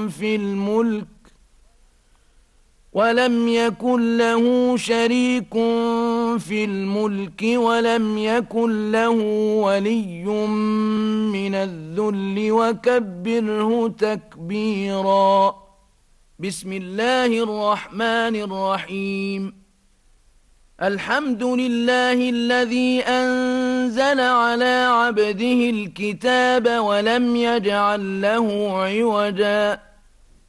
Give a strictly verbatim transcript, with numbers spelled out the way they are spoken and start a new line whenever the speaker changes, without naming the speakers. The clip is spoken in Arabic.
في الملك ولم يكن له شريك في الملك ولم يكن له ولي من الذل وكبره تكبيرا. بسم الله الرحمن الرحيم. الحمد لله الذي أنزل على عبده الكتاب ولم يجعل له عوجا